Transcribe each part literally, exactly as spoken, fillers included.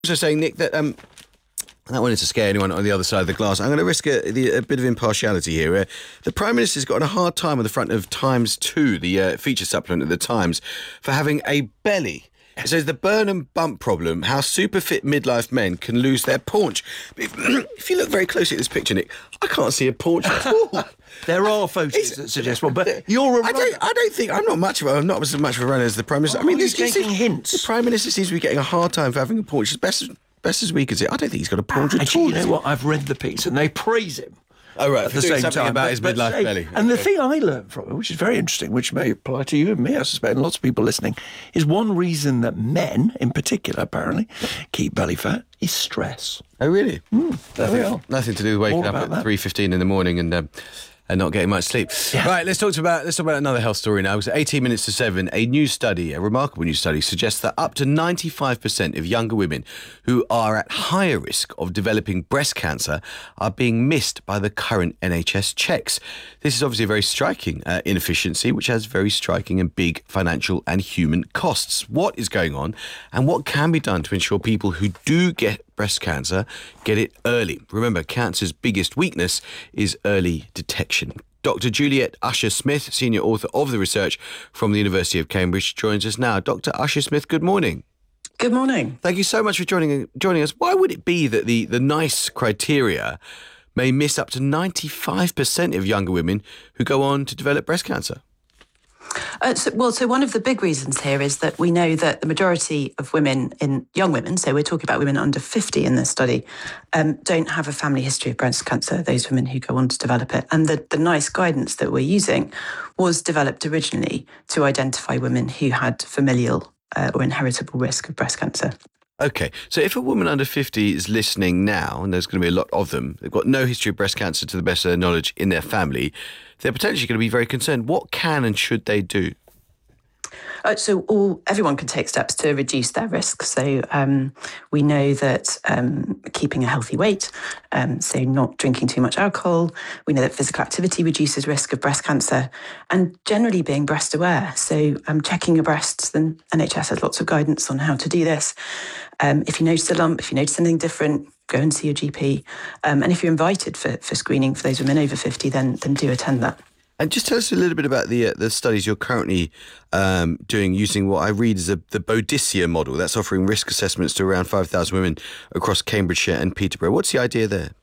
Also saying, Nick, that um, I don't want it to scare anyone on the other side of the glass. I'm going to risk a, the, a bit of impartiality here. Uh, the Prime Minister's got a hard time on the front of Times two, the uh, feature supplement of the Times, for having a belly. It says the burn and bump problem, how super fit midlife men can lose their paunch. If, if you look very closely at this picture, Nick, I can't see a paunch at all. There are photos it's, that suggest one, but you're a runner. I don't, I don't think, I'm not much of a, I'm not as much of a runner as the Prime Minister. Oh, I mean, he's this, taking this, hints. The Prime Minister seems to be getting a hard time for having a paunch. As best as, best as we can see, I don't think he's got a paunch at Actually, all. you know what? I've read the piece and they praise him. Oh, right, At for the doing same something time about his But- but midlife say- belly. And the Okay. thing I learned from it, which is very interesting, which may apply to you and me, I suspect, and lots of people listening, is one reason that men, in particular, apparently, keep belly fat is stress. Oh, really? Mm, there we nothing, are. nothing to do with waking More up about at that. three fifteen in the morning and um, and not getting much sleep. Yeah. Right, let's talk about let's talk about another health story now. It's eighteen minutes to seven. A new study, a remarkable new study, suggests that up to ninety-five percent of younger women who are at higher risk of developing breast cancer are being missed by the current N H S checks. This is obviously a very striking uh, inefficiency, which has very striking and big financial and human costs. What is going on, and what can be done to ensure people who do get breast cancer get it early? Remember, cancer's biggest weakness is early detection. Doctor Juliet Usher-Smith, senior author of the research from the University of Cambridge, joins us now. Doctor Usher-Smith, good morning. Good morning. Thank you so much for joining joining us. Why would it be that the, the NICE criteria may miss up to ninety-five percent of younger women who go on to develop breast cancer? Uh, so, well, so one of the big reasons here is that we know that the majority of women, in young women, so we're talking about women under fifty in this study, um, don't have a family history of breast cancer, those women who go on to develop it. And the, the NICE guidance that we're using was developed originally to identify women who had familial uh, or inheritable risk of breast cancer. Okay, so if a woman under fifty is listening now, and there's going to be a lot of them, they've got no history of breast cancer to the best of their knowledge in their family, they're potentially going to be very concerned. What can and should they do? Uh, so all everyone can take steps to reduce their risk. So um, we know that um, keeping a healthy weight, um, so not drinking too much alcohol. We know that physical activity reduces risk of breast cancer, and generally being breast aware. So um, checking your breasts. The N H S has lots of guidance on how to do this. Um, if you notice a lump, if you notice something different, go and see your G P. Um, and if you're invited for, for screening for those women over fifty, then then do attend that. And just tell us a little bit about the uh, the studies you're currently um, doing using what I read as a, the Boadicea model. That's offering risk assessments to around five thousand women across Cambridgeshire and Peterborough. What's the idea there?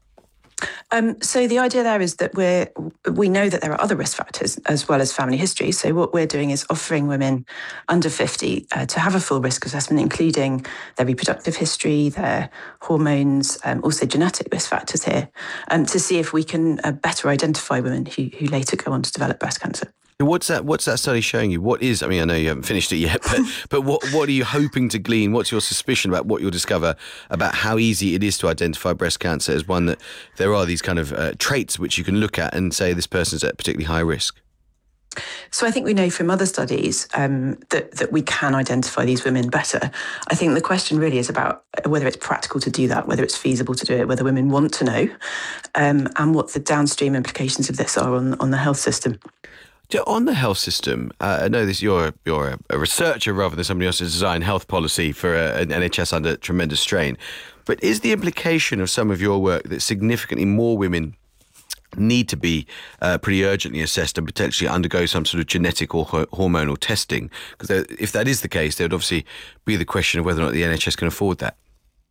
Um, so the idea there is that we're, we know that there are other risk factors as well as family history. So what we're doing is offering women under fifty uh, to have a full risk assessment, including their reproductive history, their hormones, um, also genetic risk factors here, um, to see if we can uh, better identify women who, who later go on to develop breast cancer. What's that? What's that study showing you? What is? I mean, I know you haven't finished it yet, but but what what are you hoping to glean? What's your suspicion about what you'll discover about how easy it is to identify breast cancer as one that there are these kind of uh, traits which you can look at and say this person's at particularly high risk? So I think we know from other studies um, that, that we can identify these women better. I think the question really is about whether it's practical to do that, whether it's feasible to do it, whether women want to know, um, and what the downstream implications of this are on, on the health system. On the health system, uh, I know this. You're you're a researcher rather than somebody else who's designed health policy for a, an N H S under tremendous strain. But is the implication of some of your work that significantly more women need to be uh, pretty urgently assessed and potentially undergo some sort of genetic or ho- hormonal testing? Because if that is the case, there would obviously be the question of whether or not the N H S can afford that.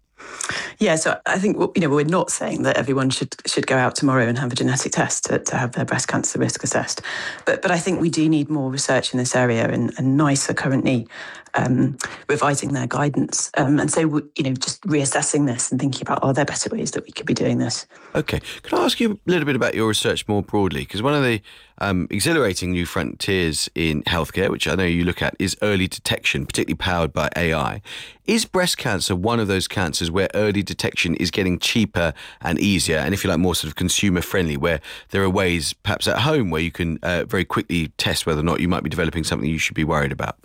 Yeah, so I think, you know, we're not saying that everyone should should go out tomorrow and have a genetic test to, to have their breast cancer risk assessed. But but I think we do need more research in this area, and, and NICE are currently um, revising their guidance. Um, and so, you know, just reassessing this and thinking about, are there better ways that we could be doing this? Okay. Can I ask you a little bit about your research more broadly? Because one of the um, exhilarating new frontiers in healthcare, which I know you look at, is early detection, particularly powered by A I. Is breast cancer one of those cancers where early detection is getting cheaper and easier, and if you like, more sort of consumer friendly, where there are ways, perhaps at home, where you can uh, very quickly test whether or not you might be developing something you should be worried about?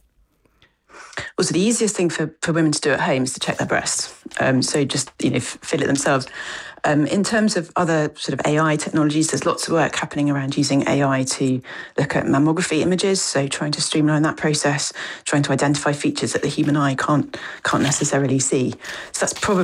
Well, so the easiest thing for, for women to do at home is to check their breasts. Um, so just, you know, f- feel it themselves. Um, in terms of other sort of A I technologies, there's lots of work happening around using A I to look at mammography images, so trying to streamline that process, trying to identify features that the human eye can't can't necessarily see. So that's probably